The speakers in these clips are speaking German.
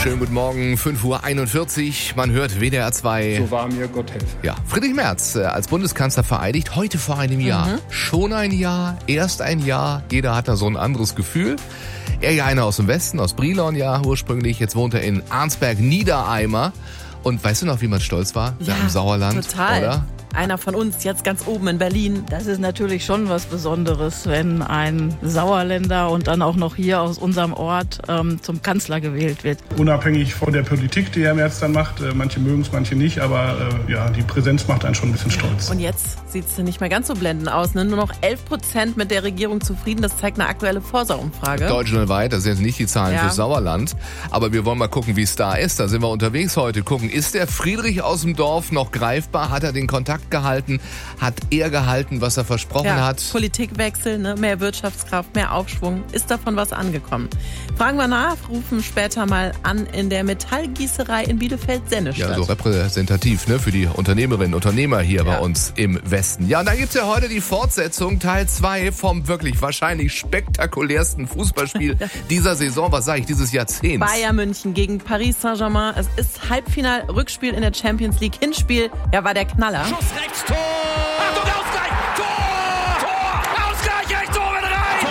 Schönen guten Morgen, 5:41 Uhr. Man hört WDR 2. So wahr mir Gott helfe. Ja, Friedrich Merz als Bundeskanzler vereidigt, heute vor einem Jahr. Schon ein Jahr, erst ein Jahr. Jeder hat da so ein anderes Gefühl. Er ja einer aus dem Westen, aus Brilon ja ursprünglich. Jetzt wohnt er in Arnsberg-Niedereimer. Und weißt du noch, wie man stolz war? Ja, im Sauerland, total. oder? Einer von uns jetzt ganz oben in Berlin. Das ist natürlich schon was Besonderes, wenn ein Sauerländer und dann auch noch hier aus unserem Ort zum Kanzler gewählt wird. Unabhängig von der Politik, die Herr Merz dann macht, manche mögen es, manche nicht, aber die Präsenz macht einen schon ein bisschen stolz. Und jetzt sieht es nicht mehr ganz so blendend aus. Ne? Nur noch 11% mit der Regierung zufrieden. Das zeigt eine aktuelle Forsa-Umfrage. Deutschlandweit, das sind jetzt nicht die Zahlen Ja. fürs Sauerland. Aber wir wollen mal gucken, wie es da ist. Da sind wir unterwegs heute. Gucken, ist der Friedrich aus dem Dorf noch greifbar? Hat er den Kontakt gehalten? Hat er gehalten, was er versprochen hat? Politikwechsel, ne? Mehr Wirtschaftskraft, mehr Aufschwung. Ist davon was angekommen? Fragen wir nach, rufen später mal an in der Metallgießerei in Bielefeld-Sennestadt. Ja, so repräsentativ, ne, für die Unternehmerinnen und Unternehmer hier bei uns im Westen. Ja, und dann gibt's ja heute die Fortsetzung, Teil 2 vom wirklich wahrscheinlich spektakulärsten Fußballspiel dieser Saison, was sage ich, dieses Jahrzehnts. Bayern München gegen Paris Saint-Germain. Es ist Halbfinal, Rückspiel in der Champions League. Hinspiel, ja, war der Knaller. Schuss rechts, Tor! Achtung, Ausgleich! Tor! Tor! Ausgleich, rechts, Tor, mit rein!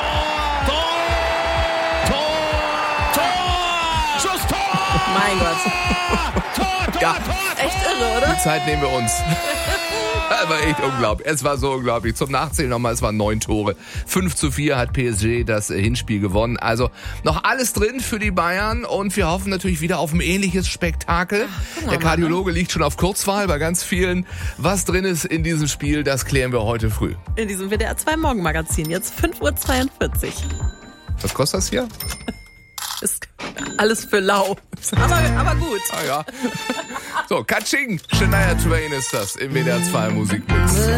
Tor! Tor! Tor! Schuss, Tor! Mein Gott. Tor! Ja. Echt irre, oder? Die Zeit nehmen wir uns. Das war echt unglaublich. Es war so unglaublich. Zum Nachzählen nochmal, es waren 9 Tore. 5:4 hat PSG das Hinspiel gewonnen. Also noch alles drin für die Bayern und wir hoffen natürlich wieder auf ein ähnliches Spektakel. Der Kardiologe liegt schon auf Kurzwahl bei ganz vielen. Was drin ist in diesem Spiel, das klären wir heute früh. In diesem WDR 2 Morgenmagazin. Jetzt 5:42 Uhr. Was kostet das hier? Ist alles für lau. Aber gut. Ah ja. So, Katsching. Shania Twain ist das im WDR 2 Musikmix.